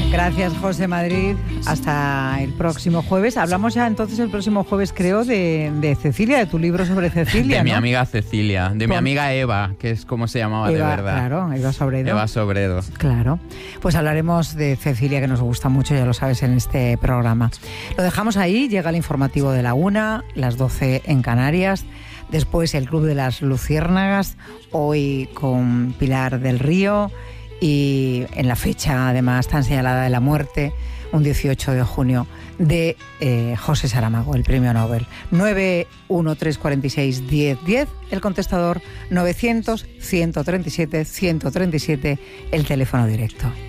Gracias, José Madrid. Hasta el próximo jueves. Hablamos ya entonces el próximo jueves, creo, de Cecilia, de tu libro sobre Cecilia, De mi ¿no? amiga Cecilia, de mi amiga Eva, que es como se llamaba Eva, de verdad. Claro, Eva Sobredo. Eva Sobredo. Claro. Pues hablaremos de Cecilia, que nos gusta mucho, ya lo sabes, en este programa. Lo dejamos ahí, llega el informativo de la 1, las 12 en Canarias. Después el Club de las Luciérnagas, hoy con Pilar del Río. Y en la fecha, además, tan señalada de la muerte, un 18 de junio, de José Saramago, el premio Nobel. 913461010, el contestador 900-137-137, el teléfono directo.